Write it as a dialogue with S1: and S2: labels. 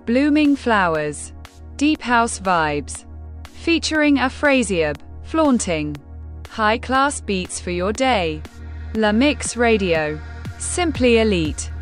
S1: Blooming flowers. Deep house vibes. Featuring Afrasiab. Flaunting. High-class beats for your day. La Mix Radio. Simply elite.